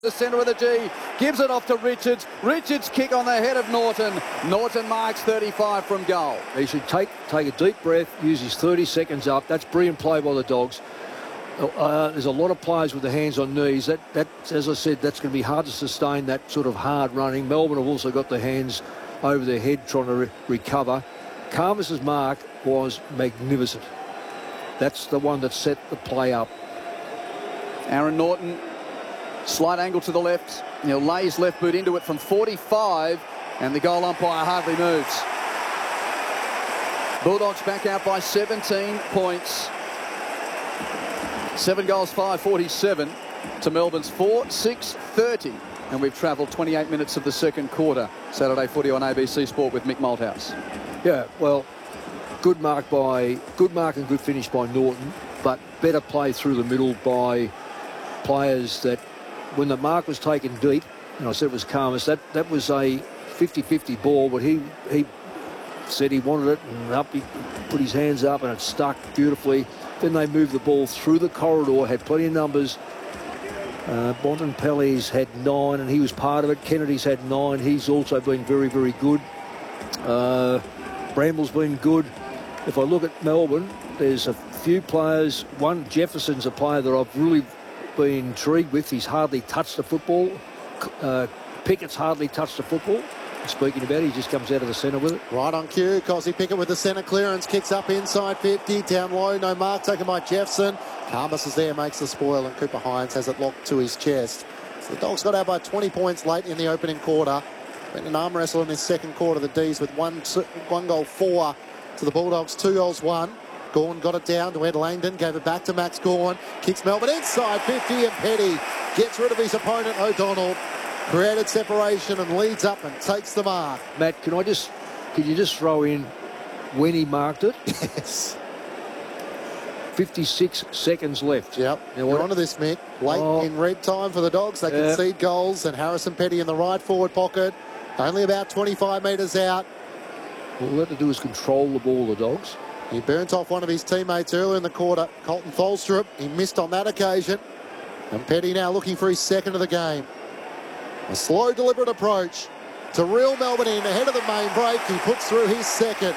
The centre of the G, gives it off to Richards. Richards kick on the head of Norton. Norton marks 35 from goal. He should take a deep breath, use his 30 seconds up. That's brilliant play by the Dogs. There's a lot of players with the hands on knees. That, as I said, that's going to be hard to sustain, that sort of hard running. Melbourne have also got their hands over their head trying to recover. Carmus's mark was magnificent. That's the one that set the play up. Aaron Norton, slight angle to the left. He'll lay his left boot into it from 45, and the goal umpire hardly moves. Bulldogs back out by 17 points. 7 goals, 5:47 to Melbourne's 4:6:30. And we've travelled 28 minutes of the second quarter. Saturday footy on ABC Sport with Mick Malthouse. Yeah, well, good mark and good finish by Norton, but better play through the middle by players that, when the mark was taken deep, and I said it was Carmus, that was a 50-50 ball, but he said he wanted it, and up he put his hands up and it stuck beautifully. Then they moved the ball through the corridor, had plenty of numbers. Bontempelli's had 9 and he was part of it. Kennedy's had 9. He's also been very, very good. Bramble's been good. If I look at Melbourne, there's a few players. One, Jefferson's a player that I've really been intrigued with. He's hardly touched the football. Pickett's hardly touched the football. Speaking about it, he just comes out of the centre with it. Right on cue, Cosy Pickett with the centre clearance, kicks up inside 50, down low, no mark taken by Jefferson. Carmus is there, makes the spoil, and Cooper Hines has it locked to his chest. So the Dogs got out by 20 points late in the opening quarter. Went an arm wrestle in this second quarter, the D's with one goal 4 to the Bulldogs, 2 goals 1. Gawn got it down to Ed Langdon, gave it back to Max Gawn, kicks Melbourne inside 50, and Petty gets rid of his opponent O'Donnell. Created separation and leads up and takes the mark. Matt, can you just throw in when he marked it? Yes. 56 seconds left. Yep. Now we're onto this, Mick. Late in red time for the Dogs. They concede goals, and Harrison Petty in the right forward pocket. Only about 25 metres out. All they have to do is control the ball, the Dogs. He burnt off one of his teammates earlier in the quarter, Colton Tholstrup. He missed on that occasion. And Petty now looking for his second of the game. A slow, deliberate approach to reel Melbourne in ahead of the main break. He puts through his second.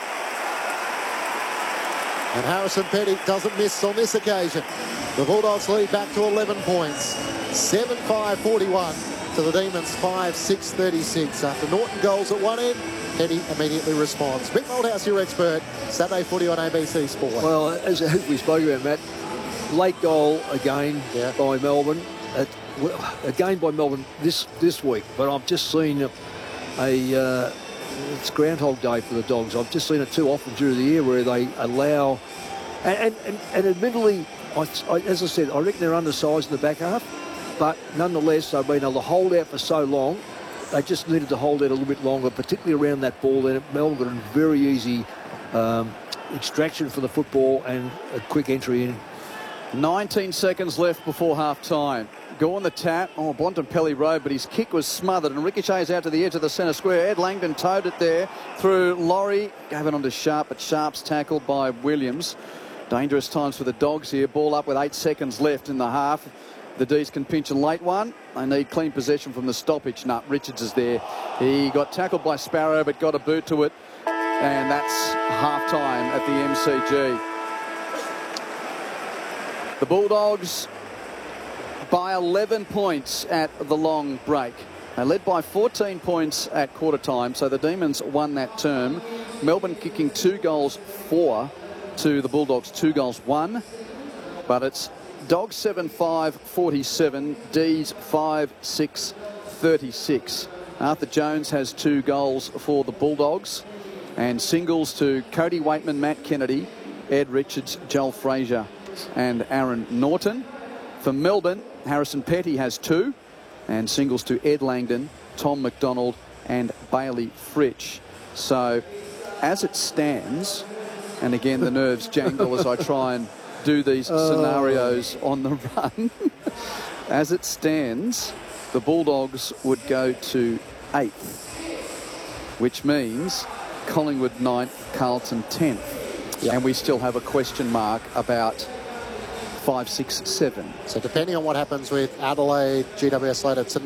And Harrison Petty doesn't miss on this occasion. The Bulldogs lead back to 11 points. 7-5-41 to the Demons 5-6-36. After Norton goals at one end, Petty immediately responds. Mick Malthouse, your expert. Saturday footy on ABC Sport. Well, as we spoke about, Matt, late goal again by Melbourne. Again by Melbourne this week, but I've just seen it's Groundhog Day for the Dogs. I've just seen it too often during the year where they allow, and admittedly, as I said, I reckon they're undersized in the back half, but nonetheless they've been able to hold out for so long. They just needed to hold out a little bit longer, particularly around that ball. Then Melbourne got a very easy extraction for the football and a quick entry in. 19 seconds left before half-time. Go on the tap. Bontempelli Road, but his kick was smothered and ricochets out to the edge of the centre square. Ed Langdon towed it there through Laurie. Gave it on to Sharp, but Sharp's tackled by Williams. Dangerous times for the Dogs here. Ball up with 8 seconds left in the half. The D's can pinch a late one. They need clean possession from the stoppage. Richards is there. He got tackled by Sparrow, but got a boot to it. And that's half-time at the MCG. The Bulldogs by 11 points at the long break. They led by 14 points at quarter time, so the Demons won that term. Melbourne kicking 2 goals 4 to the Bulldogs 2 goals 1. But it's Dogs 7-5-47, D's 5-6-36. Arthur Jones has 2 goals for the Bulldogs, and singles to Cody Waitman, Matt Kennedy, Ed Richards, Joel Frazier and Aaron Norton. For Melbourne, Harrison Petty has 2, and singles to Ed Langdon, Tom McDonald and Bailey Fritsch. So as it stands, and again the nerves jangle as I try and do these scenarios on the run. As it stands, the Bulldogs would go to 8th, which means Collingwood 9th, Carlton 10th. Yep. And we still have a question mark about 5, 6, 7. So depending on what happens with Adelaide, GWS later tonight,